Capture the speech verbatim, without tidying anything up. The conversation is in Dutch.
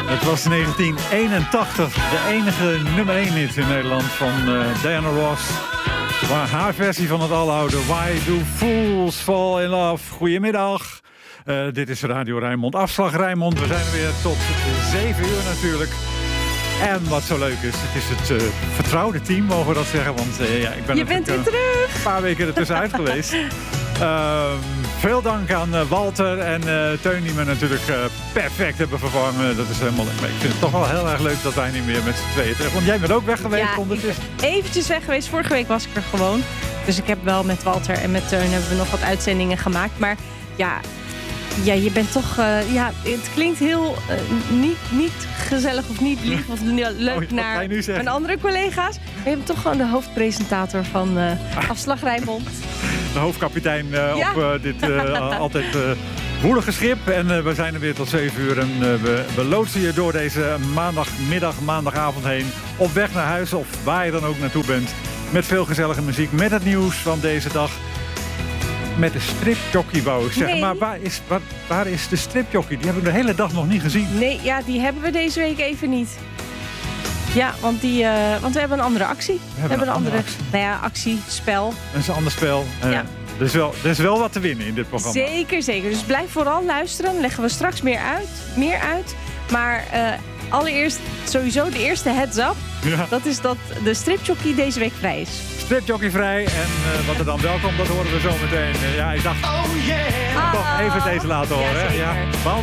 Het was negentien eenentachtig, de enige nummer één hit in Nederland van uh, Diana Ross. Maar haar versie van het aloude Why Do Fools Fall in Love. Goedemiddag, uh, dit is Radio Rijnmond, Afslag Rijnmond. We zijn er weer tot zeven uur natuurlijk. En wat zo leuk is, het is het uh, vertrouwde team, mogen we dat zeggen. Want uh, ja, ik ben Je bent weer uh, terug. een paar weken ertussenuit geweest. Uh, veel dank aan uh, Walter en uh, Teun die me natuurlijk uh, perfect hebben vervangen. Dat is helemaal leuk. Maar ik vind het toch wel heel erg leuk dat wij niet meer met z'n tweeën terug. Want jij bent ook weg geweest. Ja, ondertussen. ik ben eventjes weg geweest. Vorige week was ik er gewoon. Dus ik heb wel met Walter en met Teun hebben we nog wat uitzendingen gemaakt. Maar ja, ja je bent toch... Uh, ja, het klinkt heel uh, niet, niet gezellig of niet lief of leuk oh, naar mijn andere collega's. Maar je bent toch gewoon de hoofdpresentator van uh, Afslag Rijnmond. De hoofdkapitein uh, ja. op uh, dit uh, altijd uh, woelige schip. En uh, we zijn er weer tot zeven uur. En uh, we, we loodsen je door deze maandagmiddag, maandagavond heen. Op weg naar huis of waar je dan ook naartoe bent. Met veel gezellige muziek. Met het nieuws van deze dag. Met de stripjockey wou ik zeggen. Nee. Maar waar is, waar, waar is de stripjockey? Die heb ik de hele dag nog niet gezien. Nee, ja, die hebben we deze week even niet. Ja, want, die, uh, want we hebben een andere actie. We hebben, we hebben een andere, andere actie. Nou ja, actie, spel. Dat is een ander spel. Uh, ja. er, is wel, er is wel wat te winnen in dit programma. Zeker, zeker. Dus blijf vooral luisteren. Dan leggen we straks meer uit. Meer uit. Maar uh, allereerst sowieso de eerste heads up. Ja. Dat is dat de stripjockey deze week vrij is. Stripjockey vrij. En uh, wat er dan wel komt, dat horen we zo meteen. Uh, ja, ik dacht, oh yeah. Toch even deze laten horen. Ja, hè? Ja.